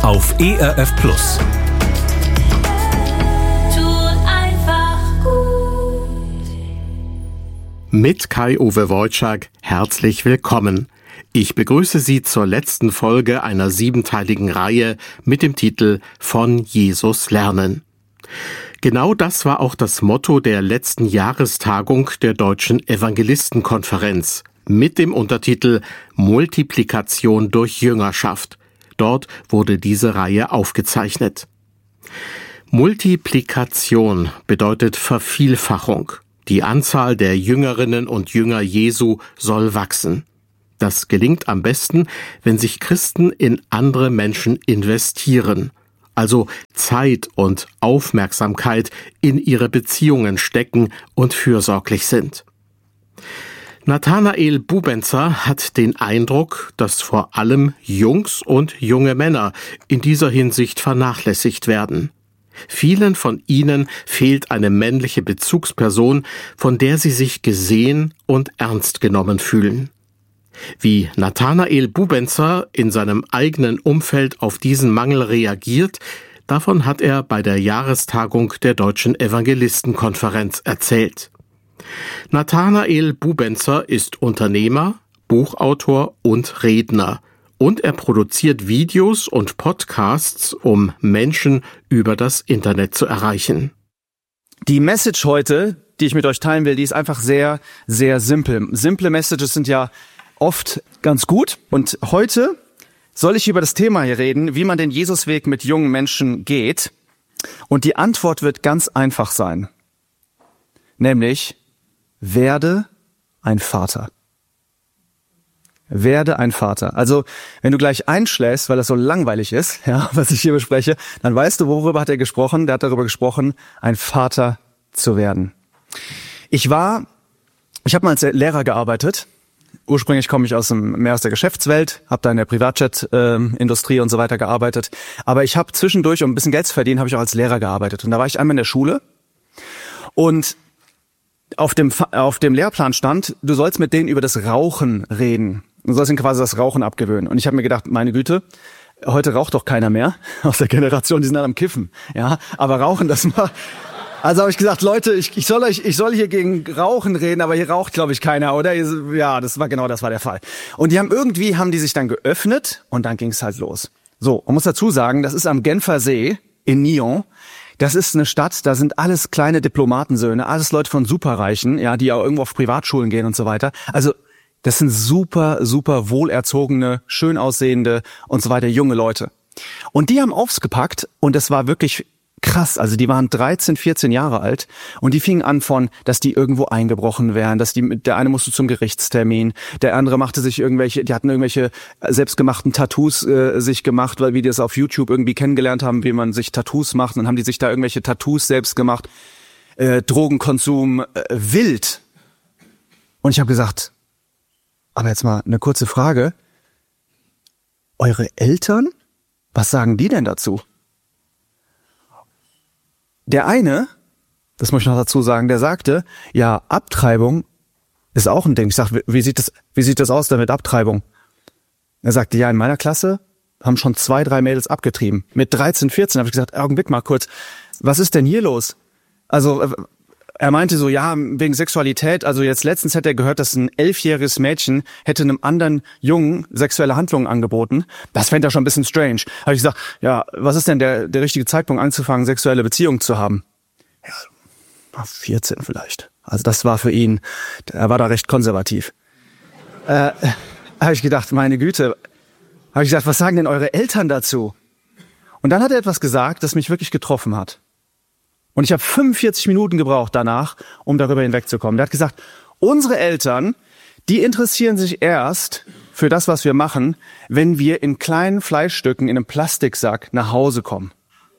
auf ERF Plus. Mit Kai-Uwe Wojczak herzlich willkommen. Ich begrüße Sie zur letzten Folge einer 7-teiligen Reihe mit dem Titel Von Jesus lernen. Genau das war auch das Motto der letzten Jahrestagung der Deutschen Evangelistenkonferenz mit dem Untertitel Multiplikation durch Jüngerschaft. Dort wurde diese Reihe aufgezeichnet. Multiplikation bedeutet Vervielfachung. Die Anzahl der Jüngerinnen und Jünger Jesu soll wachsen. Das gelingt am besten, wenn sich Christen in andere Menschen investieren, also Zeit und Aufmerksamkeit in ihre Beziehungen stecken und fürsorglich sind. Nathanael Bubenzer hat den Eindruck, dass vor allem Jungs und junge Männer in dieser Hinsicht vernachlässigt werden. Vielen von ihnen fehlt eine männliche Bezugsperson, von der sie sich gesehen und ernst genommen fühlen. Wie Nathanael Bubenzer in seinem eigenen Umfeld auf diesen Mangel reagiert, davon hat er bei der Jahrestagung der Deutschen Evangelistenkonferenz erzählt. Nathanael Bubenzer ist Unternehmer, Buchautor und Redner. Und er produziert Videos und Podcasts, um Menschen über das Internet zu erreichen. Die Message heute, die ich mit euch teilen will, die ist einfach sehr, sehr simpel. Simple Messages sind ja oft ganz gut. Und heute soll ich über das Thema hier reden, wie man den Jesusweg mit jungen Menschen geht. Und die Antwort wird ganz einfach sein. Nämlich, werde ein Vater. Werde ein Vater. Also, wenn du gleich einschläfst, weil das so langweilig ist, ja, was ich hier bespreche, dann weißt du, worüber hat er gesprochen? Der hat darüber gesprochen, ein Vater zu werden. Ich habe mal als Lehrer gearbeitet. Ursprünglich komme ich mehr aus der Geschäftswelt, habe da in der Privatjet-Industrie und so weiter gearbeitet. Aber ich habe zwischendurch, um ein bisschen Geld zu verdienen, habe ich auch als Lehrer gearbeitet. Und da war ich einmal in der Schule und auf dem Lehrplan stand, du sollst mit denen über das Rauchen reden. Du sollst ihnen quasi das Rauchen abgewöhnen. Und ich habe mir gedacht, meine Güte, heute raucht doch keiner mehr aus der Generation, die sind alle am Kiffen. Ja, aber Rauchen, das mal. Also habe ich gesagt, Leute, ich soll hier gegen Rauchen reden, aber hier raucht, glaube ich, keiner, oder? Ja, das war der Fall. Und die haben die sich dann geöffnet und dann ging es halt los. So, man muss dazu sagen, das ist am Genfer See in Nyon. Das ist eine Stadt, da sind alles kleine Diplomatensöhne, alles Leute von Superreichen, ja, die auch irgendwo auf Privatschulen gehen und so weiter. Also das sind super, super wohlerzogene, schön aussehende und so weiter junge Leute. Und die haben aufs gepackt und das war wirklich krass. Also die waren 13, 14 Jahre alt und die fingen an von, dass die irgendwo eingebrochen wären, der eine musste zum Gerichtstermin, der andere die hatten irgendwelche selbstgemachten Tattoos sich gemacht, weil wir das auf YouTube irgendwie kennengelernt haben, wie man sich Tattoos macht. Dann haben die sich da irgendwelche Tattoos selbst gemacht. Drogenkonsum, wild. Und ich habe gesagt, aber jetzt mal eine kurze Frage. Eure Eltern, was sagen die denn dazu? Der eine, das muss ich noch dazu sagen, der sagte, ja, Abtreibung ist auch ein Ding. Ich sag, wie sieht das aus denn mit Abtreibung? Er sagte, ja, in meiner Klasse haben schon 2, 3 Mädels abgetrieben. Mit 13, 14 habe ich gesagt, Augenblick mal kurz, was ist denn hier los? Also er meinte so, ja, wegen Sexualität, also jetzt letztens hätte er gehört, dass ein 11-jähriges Mädchen hätte einem anderen Jungen sexuelle Handlungen angeboten. Das fände er schon ein bisschen strange. Habe ich gesagt, ja, was ist denn der richtige Zeitpunkt anzufangen, sexuelle Beziehungen zu haben? Ja, 14 vielleicht. Also das war für ihn, er war da recht konservativ. Habe ich gedacht, meine Güte, habe ich gesagt, was sagen denn eure Eltern dazu? Und dann hat er etwas gesagt, das mich wirklich getroffen hat. Und ich habe 45 Minuten gebraucht danach, um darüber hinwegzukommen. Der hat gesagt, unsere Eltern, die interessieren sich erst für das, was wir machen, wenn wir in kleinen Fleischstücken in einem Plastiksack nach Hause kommen.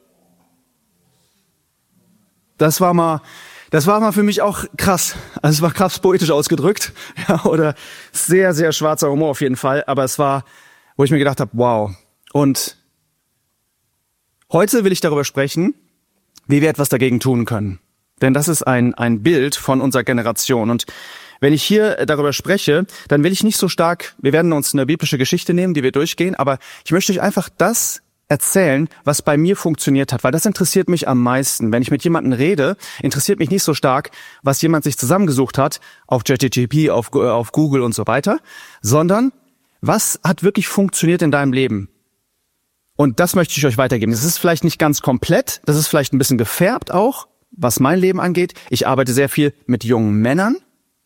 Das war mal für mich auch krass. Also es war krass poetisch ausgedrückt, ja, oder sehr, sehr schwarzer Humor auf jeden Fall. Aber es war, wo ich mir gedacht habe, wow. Und heute will ich darüber sprechen, wie wir etwas dagegen tun können. Denn das ist ein Bild von unserer Generation. Und wenn ich hier darüber spreche, dann will ich nicht so stark, wir werden uns eine biblische Geschichte nehmen, die wir durchgehen, aber ich möchte euch einfach das erzählen, was bei mir funktioniert hat, weil das interessiert mich am meisten. Wenn ich mit jemandem rede, interessiert mich nicht so stark, was jemand sich zusammengesucht hat auf ChatGPT, auf Google und so weiter, sondern was hat wirklich funktioniert in deinem Leben? Und das möchte ich euch weitergeben. Das ist vielleicht nicht ganz komplett, das ist vielleicht ein bisschen gefärbt auch, was mein Leben angeht. Ich arbeite sehr viel mit jungen Männern,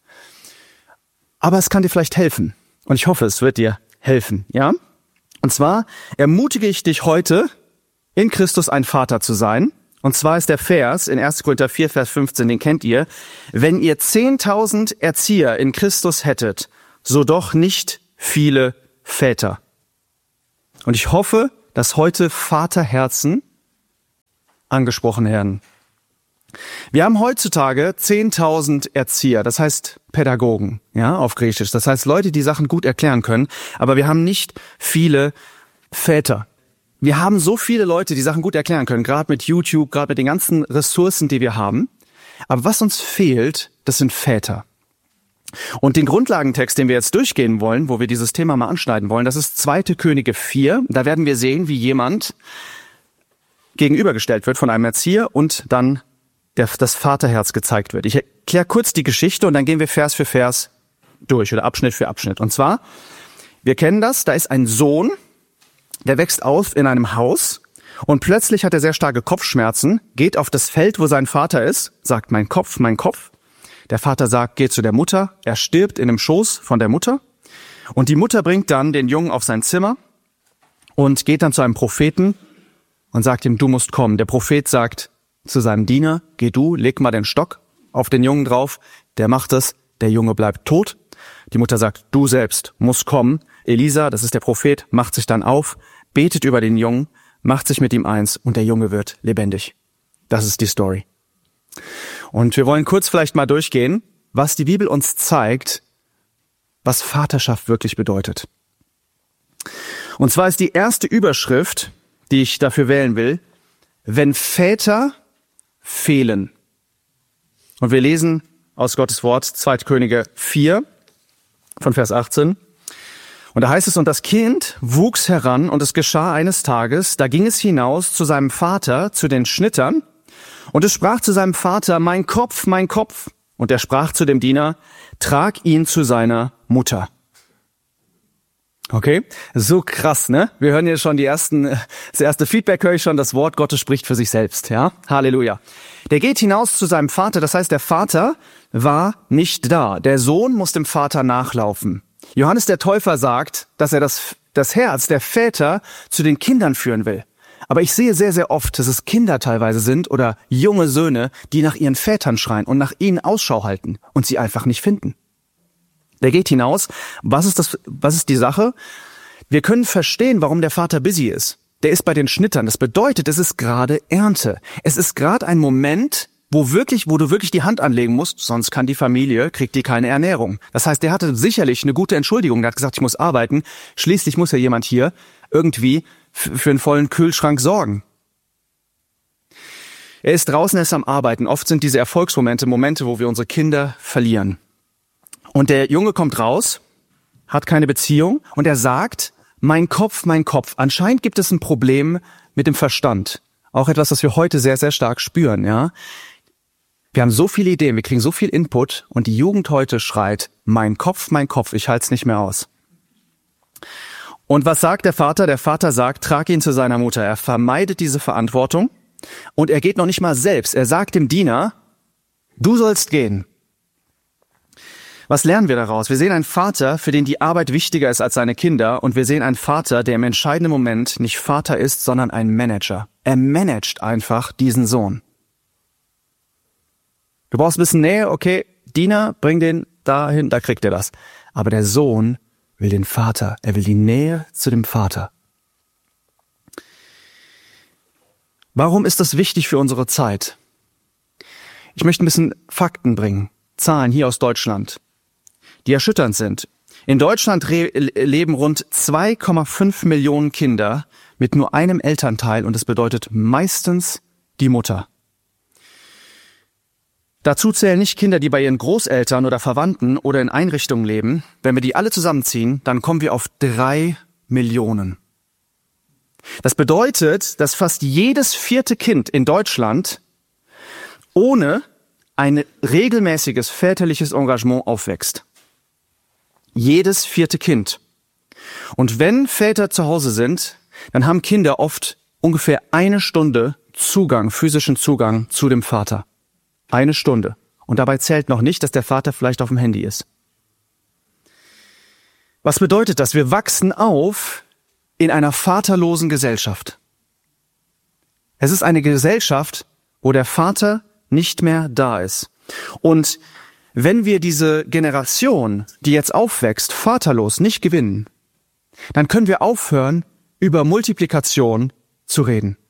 aber es kann dir vielleicht helfen. Und ich hoffe, es wird dir helfen, ja? Und zwar ermutige ich dich heute, in Christus ein Vater zu sein. Und zwar ist der Vers in 1. Korinther 4, Vers 15, den kennt ihr. Wenn ihr 10.000 Erzieher in Christus hättet, so doch nicht viele Väter. Und ich hoffe, dass heute Vaterherzen angesprochen werden. Wir haben heutzutage 10.000 Erzieher, das heißt Pädagogen, ja, auf Griechisch. Das heißt Leute, die Sachen gut erklären können, aber wir haben nicht viele Väter. Wir haben so viele Leute, die Sachen gut erklären können, gerade mit YouTube, gerade mit den ganzen Ressourcen, die wir haben. Aber was uns fehlt, das sind Väter. Und den Grundlagentext, den wir jetzt durchgehen wollen, wo wir dieses Thema mal anschneiden wollen, das ist 2. Könige 4. Da werden wir sehen, wie jemand gegenübergestellt wird von einem Erzieher und dann das Vaterherz gezeigt wird. Ich erkläre kurz die Geschichte und dann gehen wir Vers für Vers durch oder Abschnitt für Abschnitt. Und zwar, wir kennen das, da ist ein Sohn, der wächst auf in einem Haus und plötzlich hat er sehr starke Kopfschmerzen, geht auf das Feld, wo sein Vater ist, sagt, mein Kopf, mein Kopf. Der Vater sagt, geh zu der Mutter, er stirbt in dem Schoß von der Mutter und die Mutter bringt dann den Jungen auf sein Zimmer und geht dann zu einem Propheten und sagt ihm, du musst kommen. Der Prophet sagt zu seinem Diener, geh du, leg mal den Stock auf den Jungen drauf, der macht es, der Junge bleibt tot. Die Mutter sagt, du selbst musst kommen. Elisa, das ist der Prophet, macht sich dann auf, betet über den Jungen, macht sich mit ihm eins und der Junge wird lebendig. Das ist die Story. Und wir wollen kurz vielleicht mal durchgehen, was die Bibel uns zeigt, was Vaterschaft wirklich bedeutet. Und zwar ist die erste Überschrift, die ich dafür wählen will, wenn Väter fehlen. Und wir lesen aus Gottes Wort 2. Könige 4 von Vers 18. Und da heißt es, und das Kind wuchs heran und es geschah eines Tages, da ging es hinaus zu seinem Vater, zu den Schnittern, und es sprach zu seinem Vater, mein Kopf, mein Kopf. Und er sprach zu dem Diener, trag ihn zu seiner Mutter. Okay, so krass, ne? Wir hören hier schon das erste Feedback höre ich schon, das Wort Gottes spricht für sich selbst, ja? Halleluja. Der geht hinaus zu seinem Vater, das heißt, der Vater war nicht da. Der Sohn muss dem Vater nachlaufen. Johannes der Täufer sagt, dass er das Herz der Väter zu den Kindern führen will. Aber ich sehe sehr, sehr oft, dass es Kinder teilweise sind oder junge Söhne, die nach ihren Vätern schreien und nach ihnen Ausschau halten und sie einfach nicht finden. Der geht hinaus. Was ist die Sache? Wir können verstehen, warum der Vater busy ist. Der ist bei den Schnittern. Das bedeutet, es ist gerade Ernte. Es ist gerade ein Moment, wo du wirklich die Hand anlegen musst, sonst kriegt die keine Ernährung. Das heißt, der hatte sicherlich eine gute Entschuldigung. Der hat gesagt, ich muss arbeiten. Schließlich muss ja jemand hier irgendwie für einen vollen Kühlschrank sorgen. Er ist draußen, er ist am Arbeiten. Oft sind diese Erfolgsmomente Momente, wo wir unsere Kinder verlieren. Und der Junge kommt raus, hat keine Beziehung und er sagt, mein Kopf, mein Kopf. Anscheinend gibt es ein Problem mit dem Verstand. Auch etwas, was wir heute sehr, sehr stark spüren, ja. Wir haben so viele Ideen, wir kriegen so viel Input und die Jugend heute schreit, mein Kopf, ich halte es nicht mehr aus. Und was sagt der Vater? Der Vater sagt, trag ihn zu seiner Mutter. Er vermeidet diese Verantwortung und er geht noch nicht mal selbst. Er sagt dem Diener, du sollst gehen. Was lernen wir daraus? Wir sehen einen Vater, für den die Arbeit wichtiger ist als seine Kinder und wir sehen einen Vater, der im entscheidenden Moment nicht Vater ist, sondern ein Manager. Er managt einfach diesen Sohn. Du brauchst ein bisschen Nähe, okay, Diener, bring den dahin, da kriegt er das. Aber der Sohn will den Vater, er will die Nähe zu dem Vater. Warum ist das wichtig für unsere Zeit? Ich möchte ein bisschen Fakten bringen, Zahlen hier aus Deutschland, die erschütternd sind. In Deutschland leben rund 2,5 Millionen Kinder mit nur einem Elternteil und das bedeutet meistens die Mutter. Dazu zählen nicht Kinder, die bei ihren Großeltern oder Verwandten oder in Einrichtungen leben. Wenn wir die alle zusammenziehen, dann kommen wir auf 3 Millionen. Das bedeutet, dass fast jedes 4. Kind in Deutschland ohne ein regelmäßiges väterliches Engagement aufwächst. Jedes 4. Kind. Und wenn Väter zu Hause sind, dann haben Kinder oft ungefähr 1 Stunde physischen Zugang zu dem Vater. 1 Stunde. Und dabei zählt noch nicht, dass der Vater vielleicht auf dem Handy ist. Was bedeutet das? Wir wachsen auf in einer vaterlosen Gesellschaft. Es ist eine Gesellschaft, wo der Vater nicht mehr da ist. Und wenn wir diese Generation, die jetzt aufwächst, vaterlos nicht gewinnen, dann können wir aufhören, über Multiplikation zu reden.